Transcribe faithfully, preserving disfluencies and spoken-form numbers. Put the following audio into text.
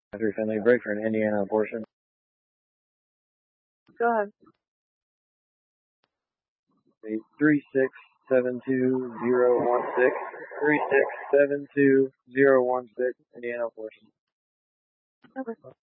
Three Finley, break for an Indiana abortion. Go ahead. Three six seven two zero one six. Three six seven two zero one six. Indiana abortion. Okay.